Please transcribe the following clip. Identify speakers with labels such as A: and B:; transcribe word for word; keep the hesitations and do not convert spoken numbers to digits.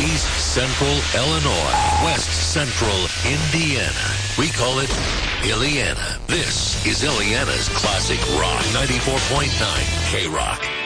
A: East Central Illinois, West Central Indiana. We call it Illiana. This is Illiana's Classic Rock ninety-four point nine K-Rock.